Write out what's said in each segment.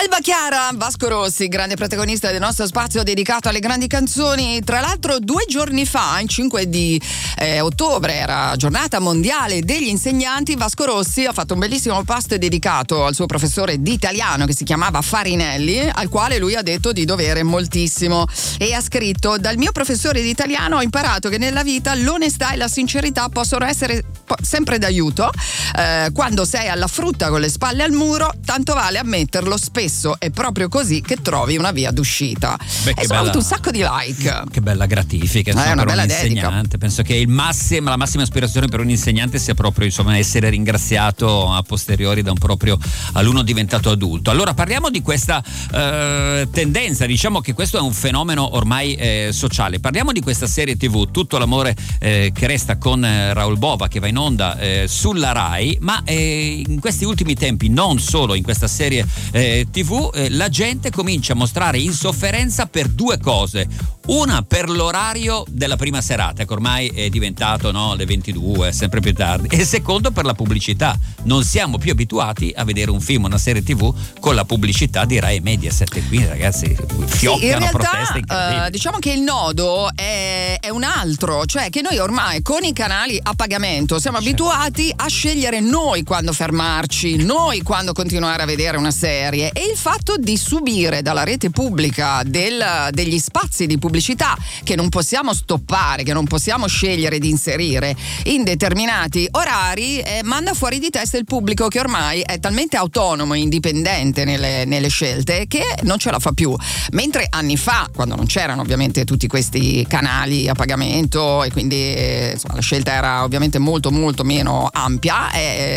Alba Chiara, Vasco Rossi, grande protagonista del nostro spazio dedicato alle grandi canzoni. Tra l'altro 2 giorni fa, il 5 di ottobre, era giornata mondiale degli insegnanti. Vasco Rossi ha fatto un bellissimo post dedicato al suo professore di italiano che si chiamava Farinelli, al quale lui ha detto di dovere moltissimo, e ha scritto: dal mio professore di italiano ho imparato che nella vita l'onestà e la sincerità possono essere sempre d'aiuto. Quando sei alla frutta con le spalle al muro, tanto vale ammetterlo, spesso è proprio così che trovi una via d'uscita. E sono avuto un sacco di like. Che bella gratifica, è una per bella un dedica. insegnante. Penso che la massima aspirazione per un insegnante sia proprio, insomma, essere ringraziato a posteriori da un proprio alunno diventato adulto. Allora parliamo di questa tendenza, diciamo che questo è un fenomeno ormai sociale. Parliamo di questa serie TV Tutto l'amore che resta con Raoul Bova, che va in onda sulla Rai, ma in questi ultimi tempi, non solo in questa serie TV, la gente comincia a mostrare insofferenza per 2 cose. Una per l'orario della prima serata, che ormai è diventato le 22, sempre più tardi, e secondo per la pubblicità. Non siamo più abituati a vedere un film, una serie TV con la pubblicità di Rai e Mediaset, e quindi ragazzi fioccano proteste incredibili. Diciamo che il nodo è un altro, cioè che noi ormai con i canali a pagamento siamo abituati a scegliere noi quando fermarci, noi quando continuare a vedere una serie, e il fatto di subire dalla rete pubblica degli spazi di pubblicità che non possiamo stoppare, che non possiamo scegliere di inserire in determinati orari, manda fuori di testa il pubblico, che ormai è talmente autonomo e indipendente nelle scelte che non ce la fa più. Mentre anni fa, quando non c'erano ovviamente tutti questi canali a pagamento, e quindi la scelta era ovviamente molto molto meno ampia,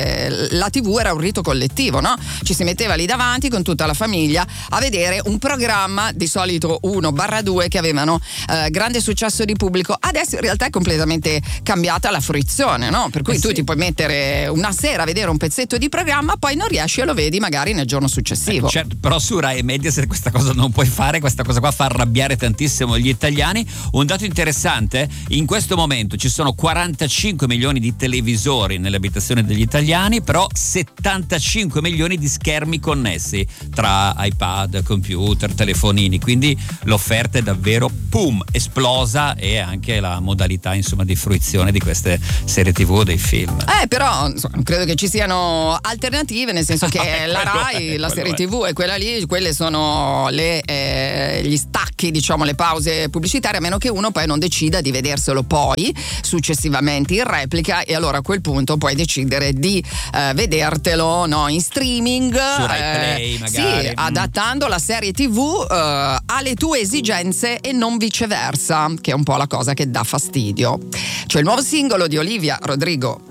la TV era un rito collettivo, no? Ci si metteva lì davanti con tutta la famiglia a vedere un programma, di solito 1/2, che avevano grande successo di pubblico. Adesso in realtà è completamente cambiata la fruizione, no? Per cui tu ti puoi mettere una sera a vedere un pezzetto di programma, poi non riesci e lo vedi magari nel giorno successivo. Certo, però su Rai e Mediaset questa cosa non puoi fare, questa cosa qua fa arrabbiare tantissimo gli italiani. Un dato interessante: in questo momento ci sono 45 milioni di televisori nelle abitazioni degli italiani, però 75 milioni di schermi connessi tra iPad, computer, telefonini, quindi l'offerta è davvero esplosa, e anche la modalità insomma di fruizione di queste serie TV, dei film. Però insomma, credo che ci siano alternative, nel senso che la Rai, la serie TV è quella lì, quelle sono gli stacchi, diciamo, le pause pubblicitarie, a meno che uno poi non decida di vederselo poi successivamente in replica, e allora a quel punto puoi decidere di vedertelo in streaming, su Rai Play magari. Sì, adattando la serie TV alle tue esigenze e non viceversa, che è un po' la cosa che dà fastidio. C'è il nuovo singolo di Olivia Rodrigo